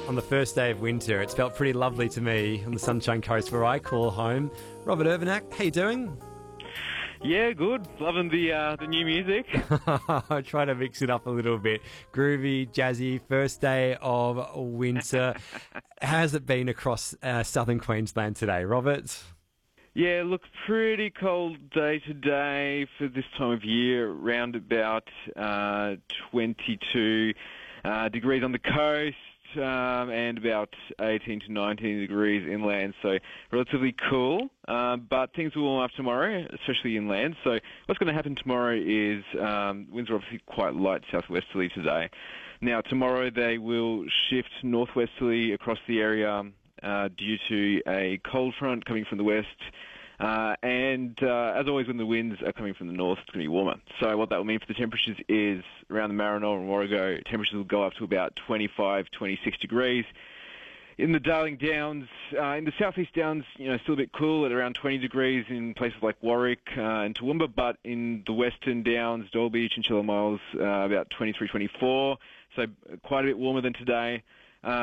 on the first day of winter. It's felt pretty lovely to me on the Sunshine Coast where I call home. Robert Urbanak, how you doing? Yeah, good. Loving the new music. I try to mix it up a little bit. Groovy, jazzy, first day of winter. How's it been across southern Queensland today, Robert? Yeah, look, pretty cold day today for this time of year, around about 22 degrees on the coast and about 18 to 19 degrees inland, so relatively cool. But things will warm up tomorrow, especially inland. So what's going to happen tomorrow is winds are obviously quite light southwesterly today. Now, tomorrow they will shift northwesterly across the area due to a cold front coming from the west. And as always, when the winds are coming from the north, it's going to be warmer. So what that will mean for the temperatures is around the Maranoa and Warrego, temperatures will go up to about 25, 26 degrees. In the Darling Downs, in the southeast Downs, still a bit cool at around 20 degrees in places like Warwick and Toowoomba, but in the western Downs, Dalby, Chinchilla Miles, about 23, 24, so quite a bit warmer than today.